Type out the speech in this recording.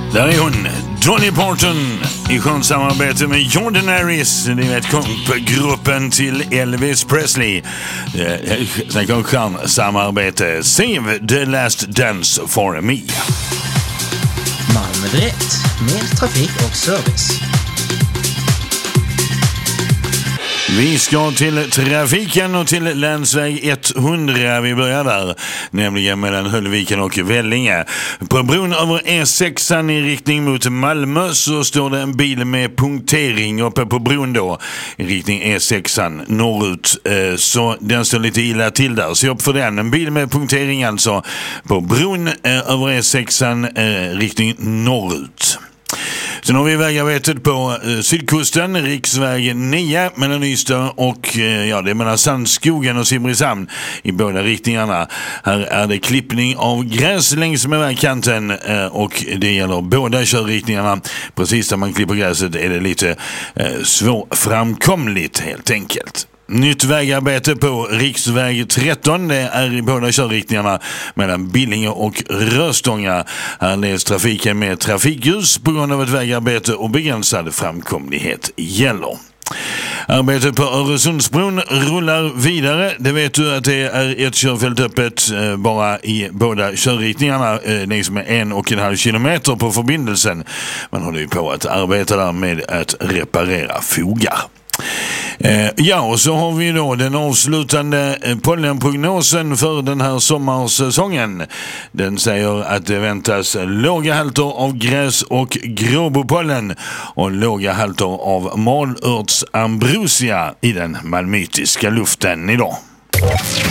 Där är hon, Dolly Parton, i skönt samarbete med Jordanaires, ni vet kompgruppen till Elvis Presley. Sen kom samarbete Save the Last Dance for Me. Malmö Direkt, mer trafik och service. Vi ska till trafiken och till länsväg 100. Vi börjar där, nämligen mellan Höllviken och Vellinge. På bron över E6 i riktning mot Malmö så står det en bil med punktering uppe på bron då, i riktning E6 norrut. Så den står lite illa till där. Så upp för den. En bil med punktering alltså på bron över E6 riktning norrut. Sen har vi vägarbetet på sydkusten, riksväg 9 mellan Ystad och det är mellan Sandskogen och Simrishamn i båda riktningarna. Här är det klippning av gräs längs med vägkanten och det gäller båda körriktningarna. Precis där man klipper gräset är det lite svårframkomligt helt enkelt. Nytt vägarbete på riksväg 13, det är i båda körriktningarna mellan Billinge och Röstånga. Här leds trafiken med trafikljus på grund av ett vägarbete och begränsad framkomlighet gäller. Arbetet på Öresundsbron rullar vidare. Det vet du att det är ett körfält öppet bara i båda körriktningarna längs med 1,5 kilometer på förbindelsen. Man håller ju på att arbeta där med att reparera fogar. Och så har vi då den avslutande pollenprognosen för den här sommarsäsongen. Den säger att det väntas låga halter av gräs och gråbopollen och låga halter av malörtsambrosia i den malmöitiska luften idag.